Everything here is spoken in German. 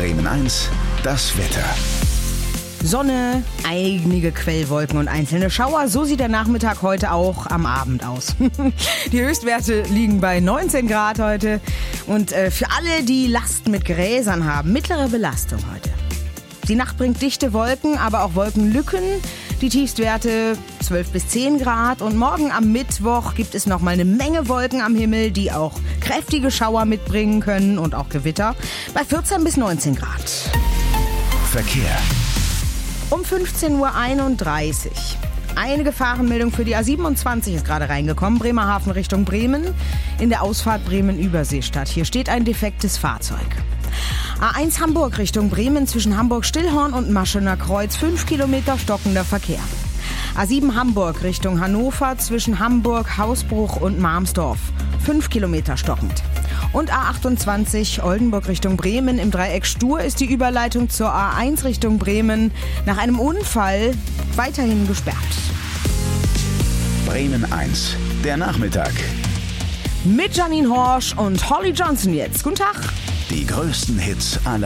Bremen 1, das Wetter. Sonne, einige Quellwolken und einzelne Schauer. So sieht der Nachmittag heute auch am Abend aus. Die Höchstwerte liegen bei 19 Grad heute. Und für alle, die Lasten mit Gräsern haben, mittlere Belastung heute. Die Nacht bringt dichte Wolken, aber auch Wolkenlücken. Die Tiefstwerte 12 bis 10 Grad. Und morgen am Mittwoch gibt es nochmal eine Menge Wolken am Himmel, die auch kräftige Schauer mitbringen können und auch Gewitter. Bei 14 bis 19 Grad. Verkehr. Um 15.31 Uhr. Eine Gefahrenmeldung für die A27 ist gerade reingekommen. Bremerhaven Richtung Bremen in der Ausfahrt Bremen-Überseestadt. Hier steht ein defektes Fahrzeug. A1 Hamburg Richtung Bremen zwischen Hamburg-Stillhorn und Maschener Kreuz. 5 Kilometer stockender Verkehr. A7 Hamburg Richtung Hannover zwischen Hamburg, Hausbruch und Marmsdorf. 5 Kilometer stockend. Und A28 Oldenburg Richtung Bremen im Dreieck Stur ist die Überleitung zur A1 Richtung Bremen nach einem Unfall weiterhin gesperrt. Bremen 1, der Nachmittag. Mit Janine Horsch und Holly Johnson jetzt. Guten Tag. Die größten Hits aller